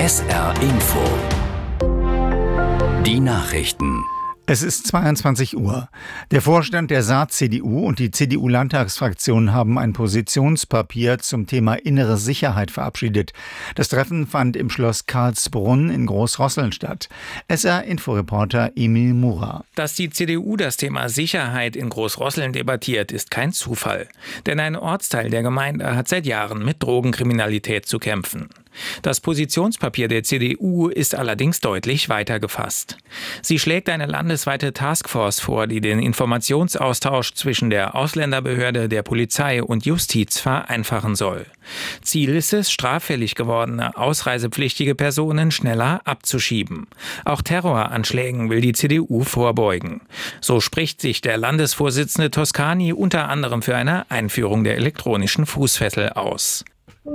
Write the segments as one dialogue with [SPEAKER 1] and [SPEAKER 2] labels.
[SPEAKER 1] SR Info. Die Nachrichten.
[SPEAKER 2] Es ist 22 Uhr. Der Vorstand der Saat-CDU und die CDU-Landtagsfraktion haben ein Positionspapier zum Thema innere Sicherheit verabschiedet. Das Treffen fand im Schloss Karlsbrunn in Großrosseln statt. SR-Inforeporter Emil Murer.
[SPEAKER 3] Dass die CDU das Thema Sicherheit in Großrosseln debattiert, ist kein Zufall. Denn ein Ortsteil der Gemeinde hat seit Jahren mit Drogenkriminalität zu kämpfen. Das Positionspapier der CDU ist allerdings deutlich weiter gefasst. Sie schlägt eine landesweite Taskforce vor, die den Informationsaustausch zwischen der Ausländerbehörde, der Polizei und Justiz vereinfachen soll. Ziel ist es, straffällig gewordene ausreisepflichtige Personen schneller abzuschieben. Auch Terroranschlägen will die CDU vorbeugen. So spricht sich der Landesvorsitzende Toscani unter anderem für eine Einführung der elektronischen Fußfessel aus.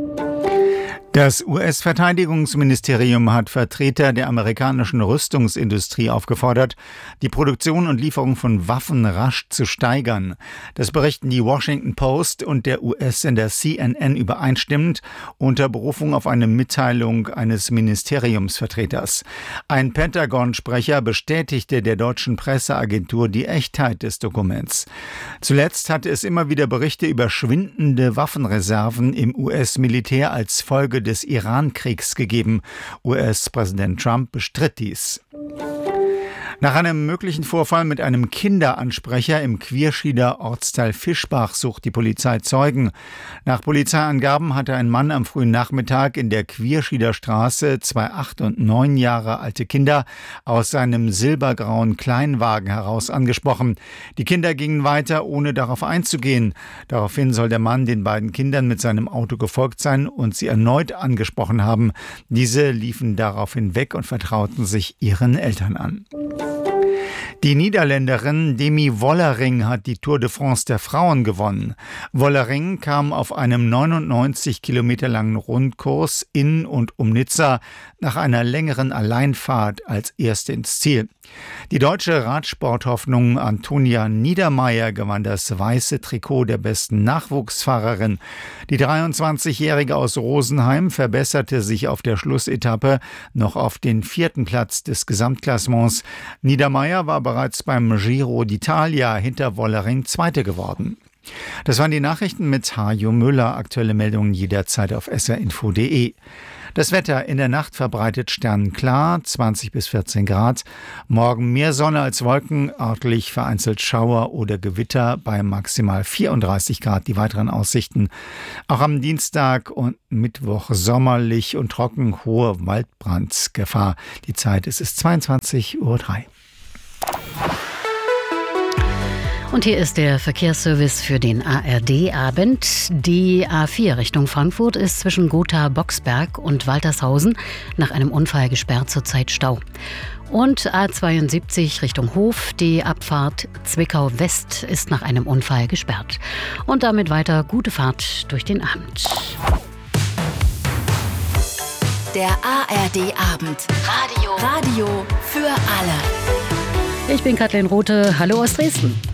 [SPEAKER 2] Das US-Verteidigungsministerium hat Vertreter der amerikanischen Rüstungsindustrie aufgefordert, die Produktion und Lieferung von Waffen rasch zu steigern. Das berichten die Washington Post und der US-Sender CNN übereinstimmend unter Berufung auf eine Mitteilung eines Ministeriumsvertreters. Ein Pentagon-Sprecher bestätigte der deutschen Presseagentur die Echtheit des Dokuments. Zuletzt hatte es immer wieder Berichte über schwindende Waffenreserven im US-Militär als Folge des Iran-Kriegs gegeben. US-Präsident Trump bestritt dies. Nach einem möglichen Vorfall mit einem Kinderansprecher im Quierschieder Ortsteil Fischbach sucht die Polizei Zeugen. Nach Polizeiangaben hatte ein Mann am frühen Nachmittag in der Quierschieder Straße zwei 8 und 9 Jahre alte Kinder aus seinem silbergrauen Kleinwagen heraus angesprochen. Die Kinder gingen weiter, ohne darauf einzugehen. Daraufhin soll der Mann den beiden Kindern mit seinem Auto gefolgt sein und sie erneut angesprochen haben. Diese liefen daraufhin weg und vertrauten sich ihren Eltern an. Die Niederländerin Demi Vollering hat die Tour de France der Frauen gewonnen. Vollering kam auf einem 99 Kilometer langen Rundkurs in und um Nizza nach einer längeren Alleinfahrt als Erste ins Ziel. Die deutsche Radsporthoffnung Antonia Niedermeier gewann das weiße Trikot der besten Nachwuchsfahrerin. Die 23-Jährige aus Rosenheim verbesserte sich auf der Schlussetappe noch auf den 4. Platz des Gesamtklassements. Niedermeier war bereits beim Giro d'Italia hinter Vollering Zweite geworden. Das waren die Nachrichten mit Hajo Müller. Aktuelle Meldungen jederzeit auf srinfo.de. Das Wetter in der Nacht verbreitet sternenklar, 20 bis 14 Grad. Morgen mehr Sonne als Wolken, örtlich vereinzelt Schauer oder Gewitter bei maximal 34 Grad. Die weiteren Aussichten. Auch am Dienstag und Mittwoch sommerlich und trocken, hohe Waldbrandgefahr. Die Zeit ist 22:03 Uhr.
[SPEAKER 4] Und hier ist der Verkehrsservice für den ARD-Abend. Die A4 Richtung Frankfurt ist zwischen Gotha-Boxberg und Waltershausen nach einem Unfall gesperrt, zurzeit Stau. Und A72 Richtung Hof, die Abfahrt Zwickau West ist nach einem Unfall gesperrt. Und damit weiter gute Fahrt durch den Abend.
[SPEAKER 5] Der ARD-Abend. Radio für alle.
[SPEAKER 4] Ich bin Kathleen Rothe. Hallo aus Dresden.